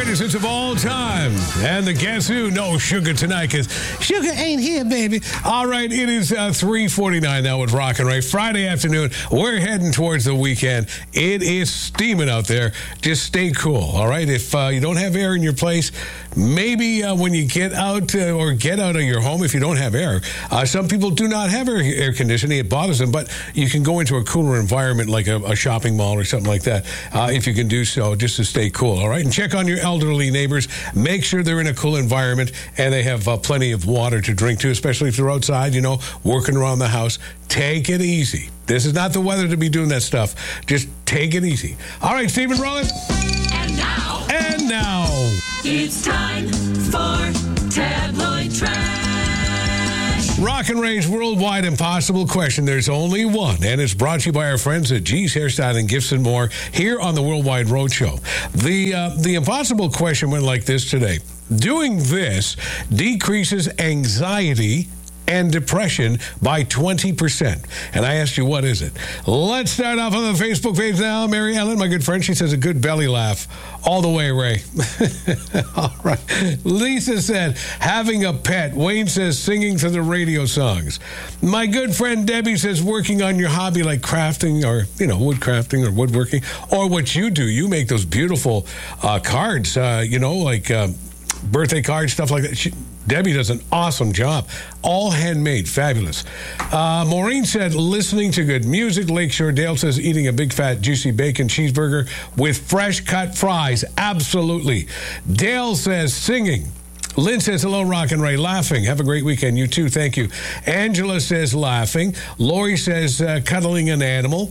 greatest hits of all time. And the Guess Who? No Sugar tonight, because Sugar ain't here, baby. All right, it is 3:49 now with Rock and Ray. Friday afternoon, we're heading towards the weekend. It is steaming out there. Just stay cool, all right? If you don't have air in your place, maybe when you get out or get out of your home, if you don't have air, some people do not have air conditioning. It bothers them, but you can go into a cooler environment like a shopping mall or something like that if you can do so, just to stay cool, all right? And check on your elderly neighbors. Make sure they're in a cool environment and they have plenty of water to drink too, especially if they're outside, working around the house. Take it easy. This is not the weather to be doing that stuff. Just take it easy. All right, Stephen Rowland. And now. It's time for Tabloid Trash. Rock and Ray's worldwide impossible question. There's only one, and it's brought to you by our friends at G's Hairstyling, Gifts and More here on the Worldwide Roadshow. The impossible question went like this today. Doing this decreases anxiety and depression by 20%. And I asked you, what is it? Let's start off on the Facebook page now. Mary Ellen, my good friend, she says a good belly laugh. All the way, Ray. All right. Lisa said, having a pet. Wayne says, singing to the radio songs. My good friend Debbie says, working on your hobby like crafting or, wood crafting or woodworking. Or what you do. You make those beautiful cards, like birthday cards, stuff like that. Debbie does an awesome job. All handmade. Fabulous. Maureen said, listening to good music. Lakeshore Dale says, eating a big fat juicy bacon cheeseburger with fresh cut fries. Absolutely. Dale says, singing. Lynn says, hello, Rock and Ray. Laughing. Have a great weekend. You too. Thank you. Angela says, laughing. Lori says, cuddling an animal.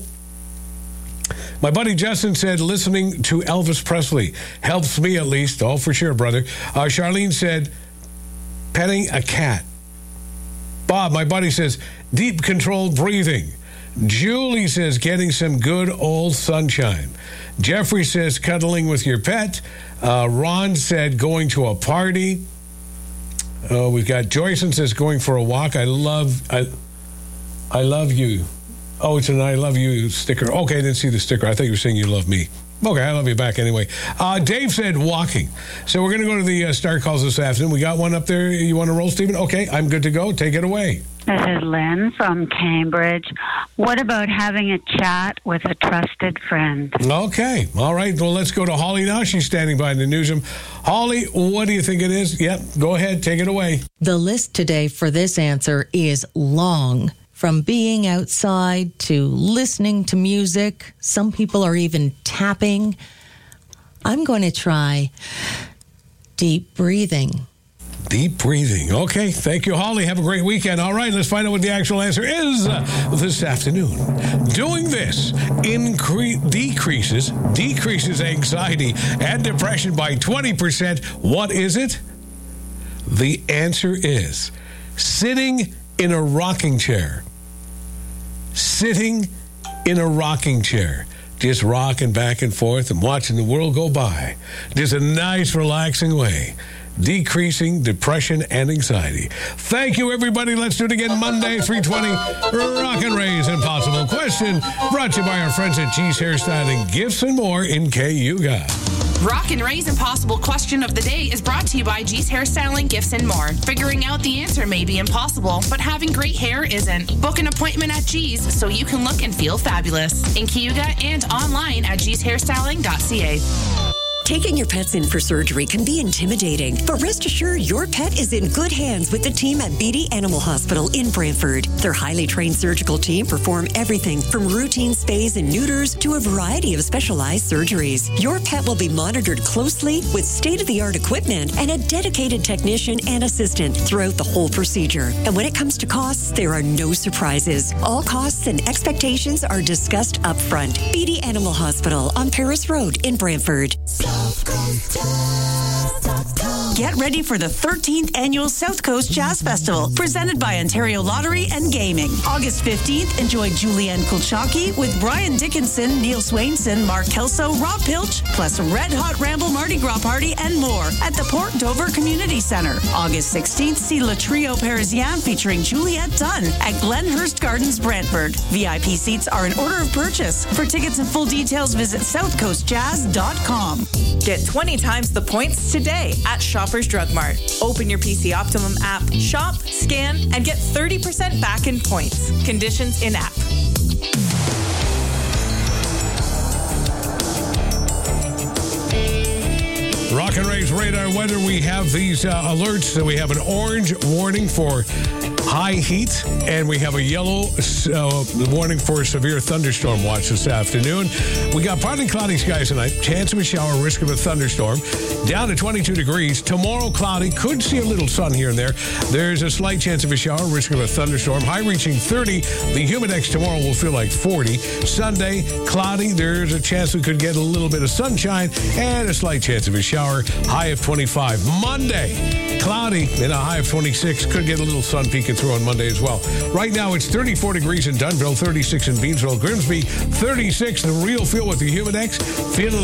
My buddy Justin said, listening to Elvis Presley. Helps me at least. Oh, for sure, brother. Charlene said, petting a cat. Bob, my buddy, says, deep controlled breathing. Julie says, getting some good old sunshine. Jeffrey says, cuddling with your pet. Ron said, going to a party. We've got Joyson says, going for a walk. I love you. Oh, it's an I love you sticker. Okay, I didn't see the sticker. I thought you were saying you love me. Okay, I love you back anyway. Dave said walking. So we're going to go to the Star Calls this afternoon. We got one up there. You want to roll, Stephen? Okay, I'm good to go. Take it away. This is Lynn from Cambridge. What about having a chat with a trusted friend? Okay. All right. Well, let's go to Holly now. She's standing by in the newsroom. Holly, what do you think it is? Yep. Go ahead. Take it away. The list today for this answer is long. From being outside to listening to music, some people are even tapping. I'm going to try deep breathing. Deep breathing. Okay. Thank you, Holly. Have a great weekend. All right. Let's find out what the actual answer is this afternoon. Doing this decreases anxiety and depression by 20%. What is it? The answer is sitting in a rocking chair. Sitting in a rocking chair. Just rocking back and forth and watching the world go by. Just a nice, relaxing way. Decreasing depression and anxiety. Thank you, everybody. Let's do it again Monday, 3:20. Rock and Ray's Impossible Question. Brought to you by our friends at G's Hairstyling, Gifts and More in Cayuga. Rock and Ray's Impossible Question of the Day is brought to you by G's Hairstyling, Gifts and More. Figuring out the answer may be impossible, but having great hair isn't. Book an appointment at G's so you can look and feel fabulous. In Cayuga and online at gshairstyling.ca. Taking your pets in for surgery can be intimidating, but rest assured your pet is in good hands with the team at Beatty Animal Hospital in Brantford. Their highly trained surgical team perform everything from routine spays and neuters to a variety of specialized surgeries. Your pet will be monitored closely with state-of-the-art equipment and a dedicated technician and assistant throughout the whole procedure. And when it comes to costs, there are no surprises. All costs and expectations are discussed up front. Beatty Animal Hospital on Paris Road in Brantford. SouthCoastTales.com Get ready for the 13th Annual South Coast Jazz Festival, presented by Ontario Lottery and Gaming. August 15th, enjoy Julianne Kulchaki with Brian Dickinson, Neil Swainson, Mark Kelso, Rob Pilch, plus Red Hot Ramble Mardi Gras Party and more at the Port Dover Community Centre. August 16th, see Le Trio Parisien featuring Juliette Dunn at Glenhurst Gardens, Brantford. VIP seats are in order of purchase. For tickets and full details, visit southcoastjazz.com. Get 20 times the points today at Shoppers Drug Mart. Open your PC Optimum app, shop, scan, and get 30% back in points. Conditions in app. Rock and Ray's radar weather. We have these alerts. So we have an orange warning for high heat, and we have a yellow warning for a severe thunderstorm watch this afternoon. We got partly cloudy skies tonight. Chance of a shower, risk of a thunderstorm. Down to 22 degrees. Tomorrow, cloudy. Could see a little sun here and there. There's a slight chance of a shower, risk of a thunderstorm. High reaching 30. The humidex tomorrow will feel like 40. Sunday, cloudy. There's a chance we could get a little bit of sunshine and a slight chance of a shower. High of 25. Monday, cloudy and a high of 26. Could get a little sun peeking through on Monday as well. Right now, it's 34 degrees in Dunnville, 36 in Beamsville, Grimsby, 36. The real feel with the humidex. Feeling